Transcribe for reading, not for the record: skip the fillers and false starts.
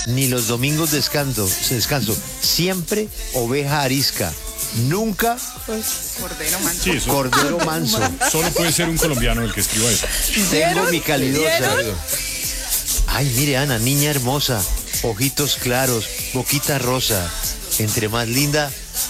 ni los domingos descanso. Siempre oveja arisca. Nunca Cordero manso. Sí, eso cordero manso. solo puede ser un colombiano el que escriba eso. Tengo mi calidosa. ¿Vieron? Ay, mire, Ana, niña hermosa, ojitos claros, boquita rosa. Entre más linda,